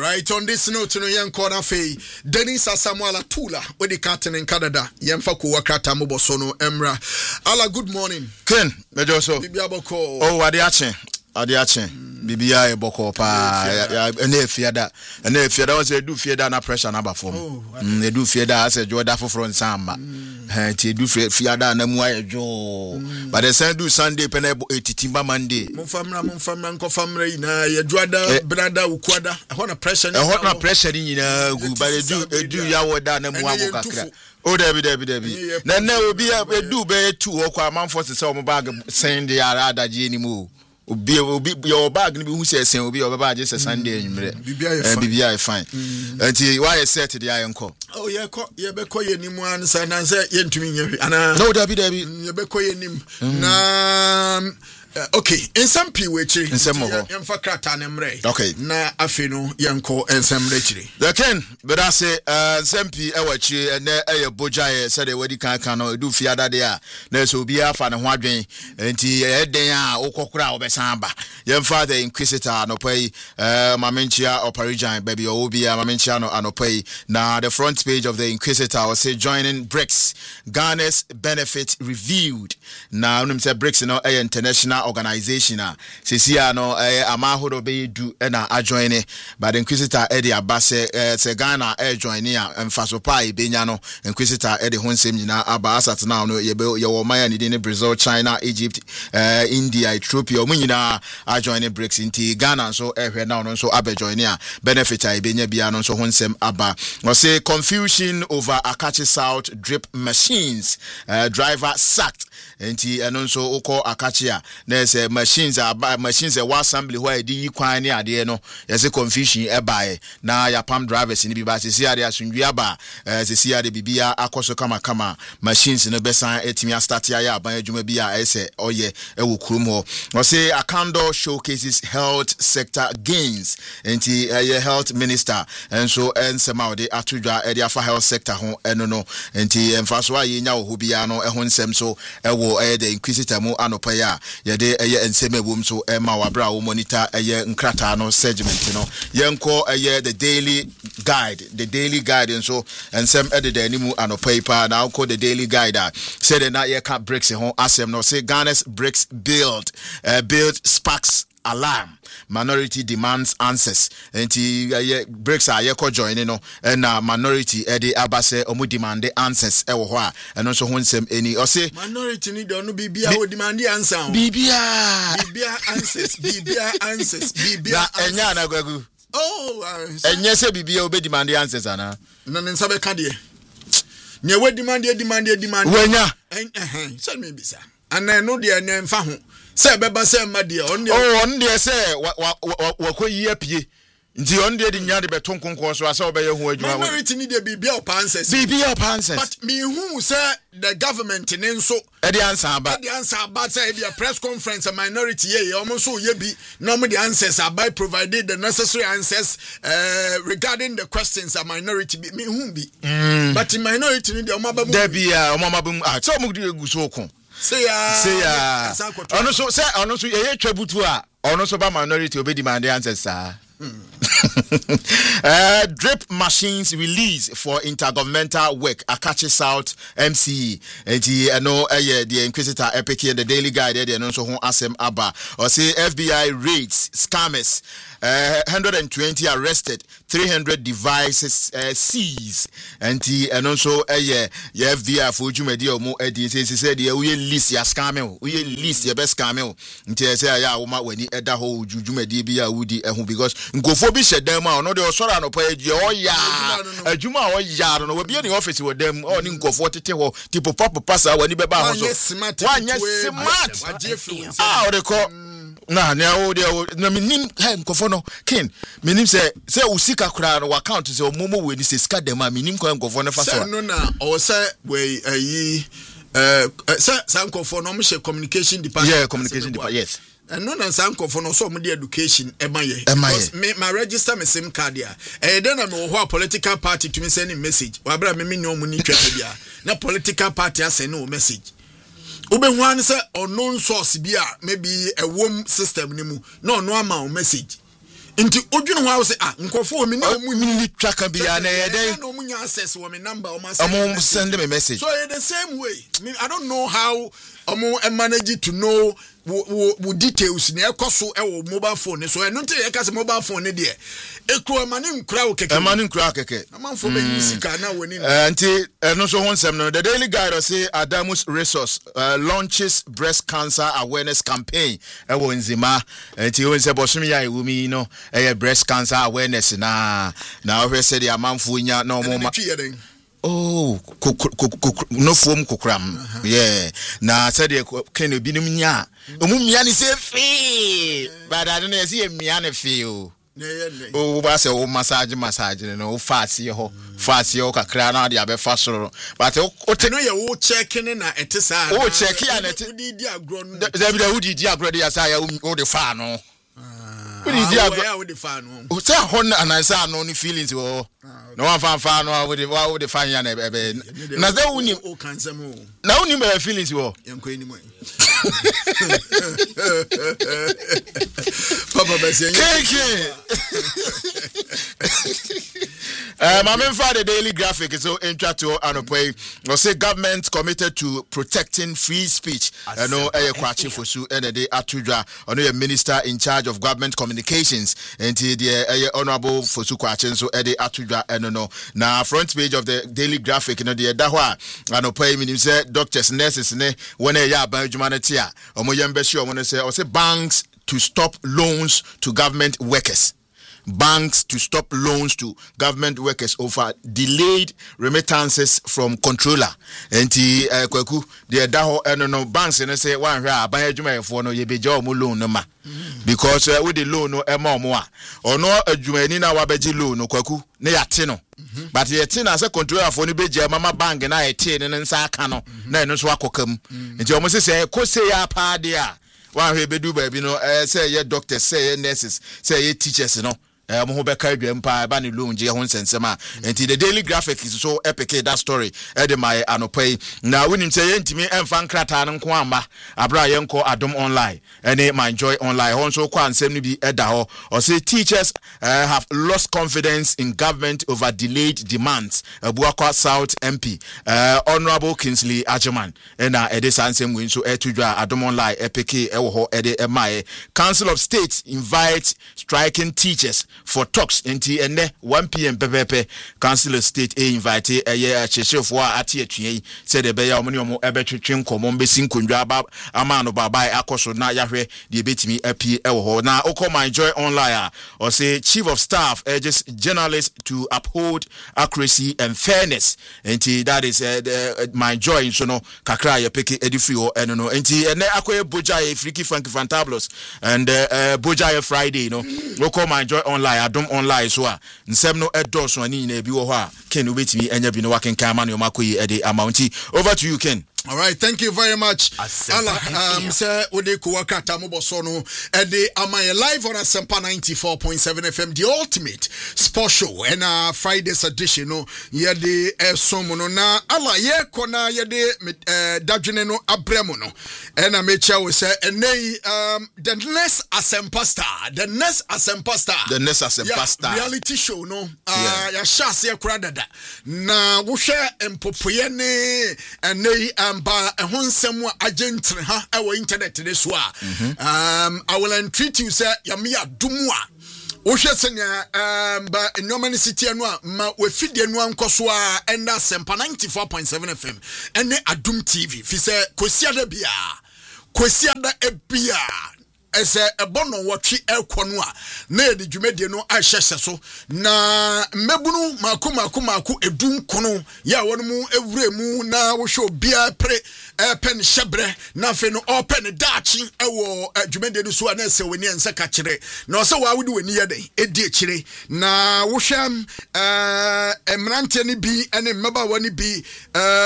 right, on this note, no young corner fee, Dennis Asamoah Tula, with the captain in Canada, Yemfako Wakata Mobosono, Emra. Ala, good morning. Ken, Mejoso. Bibia Boko. Oh, Adiache. Bibia Boko pa. Ene fiada was a do fiada na pressure na ba form. They do fiada as a joda for front samba. They do fiada na muaye jo. But they say do Sunday penebo etitimba Monday. Mufamra nkofamra ina ye joada brada ukwada. Ehona pressure ni. Ehona pressure ni na gu but they do ya woda na muabo kakra. Oh, Debbie. Na obi do be 2 okwa manfo se o mo bag send the ada ji ni mu. Obi your bag ni bi hu se sen obi your bag je Sunday anwumre. Bibia fine. Enti why set the ayenko. Oh ye be ko ye nimu ansa na se ye ntumi nye ana. No Debbie. Ye be ko ye nim. Na okay, in some piwechi. In some yemfa krata ne mre. Okay. Na afenu yenko ensemre chiri. The Ken, but I say sempi ewachi and eye bojaye said the wedi kan no do fiada there. Na so bi afa ne ho adwen enti eden a okokura obesan ba. Yemfa the inquisitor no pay mamenchia operijan baby obi mamenchia no anopai. Na the front page of the inquisitor will say joining BRICS, Ghana's benefit reviewed. Na unum say BRICS no international organization sisia no amahodo be do na ajoine but the inquisitor Eddie Abase se Ghana join ya emfaso pa ibenya no inquisitor Eddie Honsem nyina aba asat now no ye wo maya ni ne Brazil, China, Egypt, India, Ethiopia omunyina ajoine BRICS inti Ghana so ehwe now no so abejoine ya benefit ibenya bia no so Honsem aba we say confusion over Akachi South drip machines driver sacked enti eno so ukọ Akachi a there's machines wa assembly where di kwan ni ade no yesi confusion e bae na ya pam drivers ni bi ba sisi ade asundua ba sisi ade bibia akoso kama machines no besan etimi start ya aban adwuma bi a ese oye e wo kurom ho we say Akando showcases health sector gains enti health minister and so ensema de atudwa e de afa health sector ho eno no enti emfaso a yenya wo bia no e ho nsem so e wo the inquisitor mu anopa ya yede enseme bom so ma wabra wo monitor nkrata no segment no yenko the daily guide and so ensem edede animu anopa pa na ko the daily guide said na ye ka BRICS ho asem no say Ghana's BRICS build sparks alarm minority demands answers enti BRICS ayeko join no na minority e de abase omu demand answers e wo ho a eno so ho nsem eni o say minority ni do no bibia wo demand answer bibia answers bibia enya na gwagu enya se bibia obe demand answers ana na nsa be ka de ne we demand wenya say me bisa ana no de enya mfa ho say beba say ma de on de say wakoyi apie nti on de nya de beton konkon so asa obeye ho adwuma minority ni de bibia opanses but me who say the government in nso the answer about say be a press conference a minority ye almost so ye be no the answers are by provided the necessary answers regarding the questions a minority be me who be but in minority ni de omabam there be omabam so mo de guso kon say ya ono so ye twabutu a ono so ba minority obedi demand answers drip machines release for intergovernmental work Akachi South MCE enti eno the inquisitor epic the daily guide there no so ho asem aba or say FBI raids scammers 120 arrested 300 devices seized enti eno so FBI for jumedi omo edi say the we list ya scam we list ya best scam enti say ya wo ma wani eda ho jumedi bi ya wudi ehun because nkofo bi shedam a no de osora no pa edi o ya adwuma o ya no we bi ni office we dem o ni nkofo tete ho tipo papa sa wani beba ho so wanya smart o de ko na o de na minim nkofo no kin minim say usika kura no account say omomo we ni say sika dem a minim ko nkofo no fa so no na o say we ayi say nkofo no mo she communication department yes. And no nansanko for no so much education emaye because my register my SIM card ya then I'm a political party to me sending message wabra me no money bia na political party send no message ube wan say unknown source bia maybe a worm system ni mu no ama message Inti odwene ho say nkofo me na mu twaka bia na yede no munya access wo me number o ma send me message. So the same way. I don't know how manage to know wo details na ekoso e mobile phone so eno te e ka se mobile phone de ekro mani nkura wo keke mani nkura keke amanfo be musika na woni nti eno so honsem no the Daily Guide say Adamus Resource launches breast cancer awareness campaign e wo nzima nti won se bosom ya ewumi no e breast cancer awareness na we say the amanfo nya na omo oh no form kokram yeah na said can be nim nya omumia ni say fe but I don't know say mia na fe o oh ba say o massage no fast ho kakra na de abefa soro but o te no ye wo check ni na etisa o check ya na te di agro no da wudi di agro de ya say o de fa no wudi di agro o de fa no o say hon anansa no ni feelings wo no one fan no we the fan ya na ebe na ze uni o kansem o na uni me feelings wo yanko eni mo papa bese my main for the Daily Graphic so intro to anopay no say government committed to protecting free speech no kwachi fosu and the atudwa ono your minister in charge of government communications and the honorable fosu kwachi so the atudwa no na front page of the Daily Graphic no the da ho a anopay minim say doctors nurses ne when ya ban humanity a omo yembeshi omo no say banks to stop loans to government workers. Banks to stop loans to government workers over delayed remittances from controller. Enti kwaku the daho no banks and say one hwa ban adwuma for no ye beja omo loan no ma because with the loan no ema omo a ono adwumani na wabeji loan no kwaku na yate no but yate na say controller for no beja mama bank na yate ne nsa aka no na eno so akokam enti omo say ko say ya pa de a one hwe bedu ba bi no say ye doctors say ye nurses say ye teachers no mo ho beka adwam pa ba ne loan je ho nsensema enti the Daily Graphic is so epic that story e my anopai na wonim say yentimi emfa nkrata no nko amba abra yenko Adom Online ene my joy online ho so kwa nsem no bi eda ho or say teachers have lost confidence in government over delayed demands Abuakwa South MP Honorable Kingsley Agyemang na ede sansem win so etudwa Adom Online epic e wo ho ede my Council of State invites striking teachers for talks enti ene 1 p.m. pepepe Council of State invite chechefo ati atwe said be ya omni omo ebetwetwe nkomo mbesi nkondwa aba amano baba akoso na yahwe de betimi apie ewo ho na my joy online or say chief of staff urges journalists to uphold accuracy and fairness enti that is my joy so no kakra ye peke edifri ho eno no enti ene akoye bojaye freaky funky fantabulous and bojaye Friday no my joy online Adom Online so a nsem no edoso ani na bi wo ho a Ken obetimi anya bi no waken kan ma no makoyi e de amounti. Over to you, Ken. All right, thank you very much. Sir, Ode Kuwakata Mobosono, Ede Amaya live on Asempa 94.7 FM, the ultimate sports show, and Friday's edition. No, Yede Somono na Allah ye kona yede Dajuneno Abremono, and Amecha will say, and the next Asempa star, the next Asempa star, reality show. No, ya shasi ya kuradada na wushe empopuyene and ba ehonsem agent ha our internet this wa I will entreat you say yamia dumwa wo hwe senya ba enyomani city anu ma we fidie nu ankoso a enda sempa 94.7 FM ene Adum TV fi se kwesiada ebia ese ebono wotwe ekono a na edi dwumedie no ahyehye so na mebunu maku edun kono ya wonmu ewuremu na wo hwe obia pre pen shebre na fe no open dachi ewo dwumedie no so na ese woni ense ka kire na ose wa wudi woni yede edi akire na wo hwe emrante ni bi ene mmaba woni bi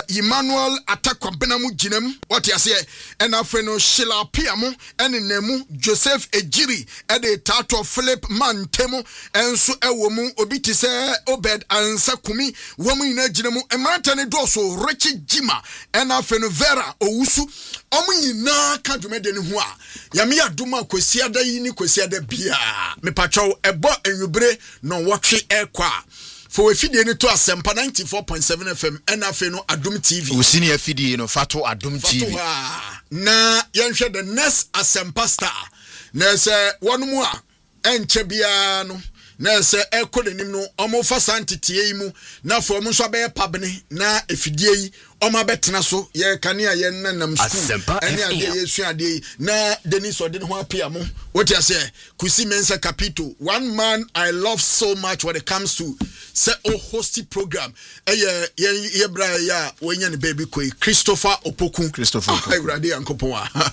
Emmanuel Atakwa benamu ginam what you say ena fe no shila piamu ene nemu Joseph Ejiri ede tato Philip Mantemu enso ewo mu obi ti se Obed Ansa Kumi wo mu ina gina mu emrata ne doso Richie Jima ena Fenuvera Owusu omu nyina ka dwumede ne ho a yame aduma kwasiada yi ni kwasiada bia me pacho ebo enwubre no wotwe ekwa for afidie ni to Asempa 94.7 FM ena fe no Adum TV usini afidie no fato Adum TV na yenhwe the next Asempa star na se wonu a enche bia no na se ekodenim no omo fa santetie mu na fo omo so be pabne na afidie yi omo betena so ye kane a ye nanam school ene ade yesu ade na Denis ode ho apia mo what you say Kusi Mensa Capito one man I love so much when it comes to say hosting program ye bra ya wenya ne baby koi Christopher Opoku I ready ankopon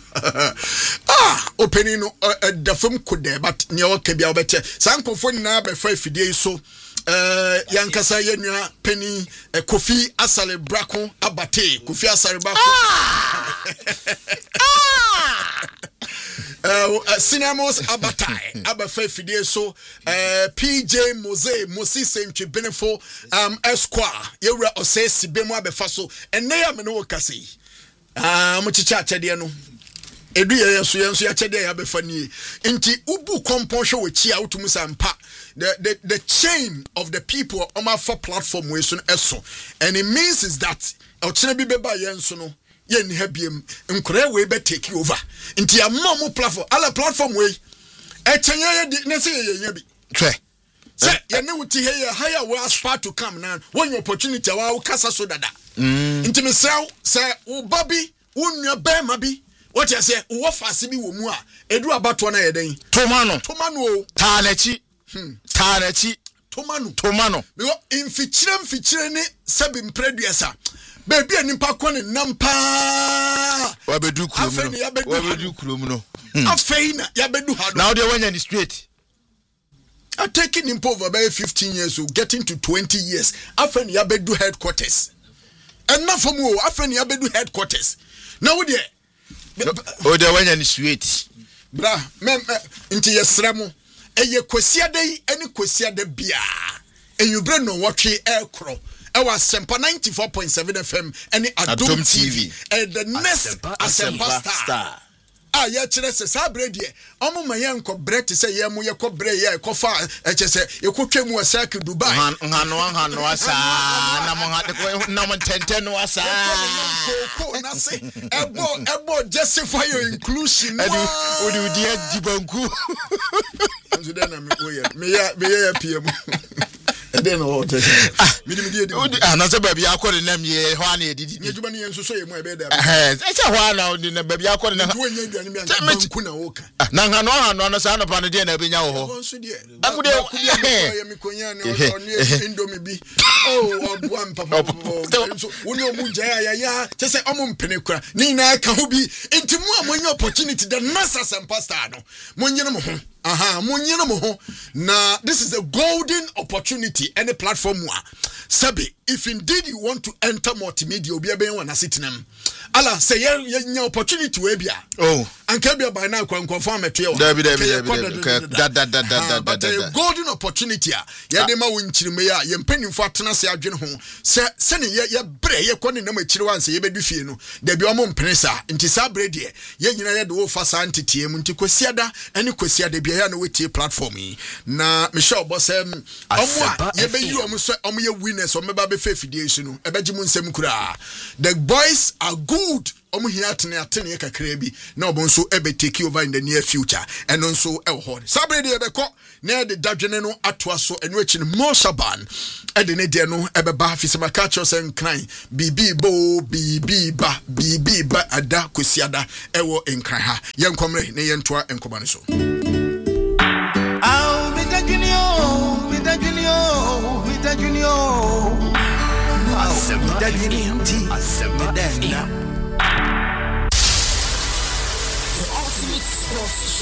opening no the film could there but ne o ka bia obete sankofo na be fa fidie so yankasa yenua penny Kofi Asale Brako abate Kofi Asale Brako Cinemas abatai abafa fidie so PJ Moses Entwe Benefo Esquire yewra ose sibemu abefa so enne ya me no kase mo chicha achede no edu yenso ya chede ya befa nie nti ubu kompon hwe wechi a utum sampa the chain of the people on my for platform we so eso and it means is that ochene bi beba yenso no ye ni habiem nkore we be take over nti ammo platform ala platform we echenye ye ne se ye bi twe say ye ne wuti he higher we aspire to come now when opportunity wa kasa so dada nti me say wo babi wo nua ba ma bi what you say wo fase bi wo mu a edu abato na ye den tomano tanachi tomano me infichire ne sabi mpreduesa baby animpa ko ne nampa wabedu kurom no afeina yabedu hado now they went in the straight I taking him over by 15 years so getting to 20 years afeni yabedu headquarters and not from wo afeni yabedu headquarters now there they went in the straight bra nti yesremo eye kwasiada yi ene kwasiada bia enyubre no wotwe ekro ewa Asempa 94.7 FM ene Adum TV and the next Asempa star ya kire se sabre de omo maye nko bre te se ye mu ye ko bre ye ko fa eche se ye ko twemu asaki Dubai hano asa na mo tenten no asa ko na se ebo justify your inclusion odi dibanku nzo de na me ya pm ede no o tese na se baby akore na me ho ana edidi ni adwuma ne nso so ye mu ebe da se ho ana odi na baby akore na wonye aduane mi anka banku na woka na hano na sa no pa no de na benya wo ho akude ya mikonya ne oni indomie bi obu ampa so woni omu jaya ya tese omu mpene kura ni na ka ho bi enti mu amonye opportunity the next Asempa star no monye no mo ho munyina mo ho na this is a golden opportunity any platform wa sabi if indeed you want to enter multimedia obi aben wa na sitinam ala say ye opportunity we bia anka bia by now confirm metwe wa but a golden opportunity ya de ma wonchirime ya ye mpanimfo atena se adwene ho se ne ye bre ye kɔ ne na machiri wan se ye bedu fie no da bia omo mpenesa nti sa bre de ye nyina ye de wo fa sa ntetie mu nti kwasiada ene kwasiada bia ya na wetie platform yi na Michelle Bossem omo ye be yi omo so omo ye winners omo ba be fefidie su no ebeji mu nsem kura the boys are good omo hia atene kakra bi na obo nso ebe take over in the near future eno nso e ho sabre de ebekɔ na de dadwene no atoa so eno achi no Mosaban ede ne de no ebeba fisema culture sen kran bibi ba ada kwasiada ewo enkran ha yenkomre ne yentoa enkoba ne so Asempa